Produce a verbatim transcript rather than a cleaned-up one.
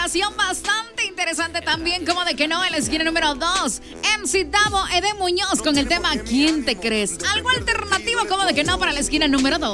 colaboración bastante interesante también, como de que no, en la esquina número dos. M C Davo, Eden Muñoz con el tema ¿Quién te crees? Algo alternativo como de que no para la esquina número dos.